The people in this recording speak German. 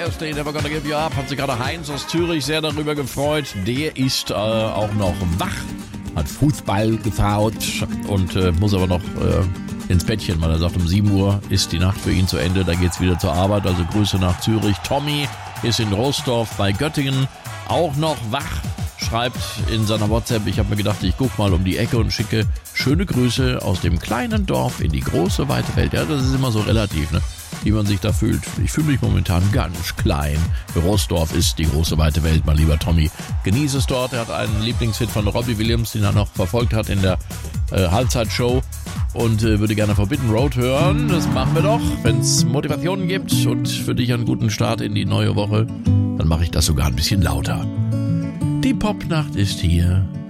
Yesterday Never Gonna Give You Up, hat sich gerade Heinz aus Zürich sehr darüber gefreut. Der ist auch noch wach, hat Fußball geschaut und muss aber noch ins Bettchen, weil er sagt, um 7 Uhr ist die Nacht für ihn zu Ende, da geht's wieder zur Arbeit, also Grüße nach Zürich. Tommy ist in Rostorf bei Göttingen auch noch wach, schreibt in seiner WhatsApp, ich habe mir gedacht, ich gucke mal um die Ecke und schicke schöne Grüße aus dem kleinen Dorf in die große, weite Welt. Ja, das ist immer so relativ, ne? Wie man sich da fühlt. Ich fühle mich momentan ganz klein. Rostorf ist die große, weite Welt, mein lieber Tommy. Genieße es dort. Er hat einen Lieblingshit von Robbie Williams, den er noch verfolgt hat in der Halbzeitshow und würde gerne Forbidden Road hören. Das machen wir doch. Wenn es Motivationen gibt und für dich einen guten Start in die neue Woche, dann mache ich das sogar ein bisschen lauter. Die Popnacht ist hier.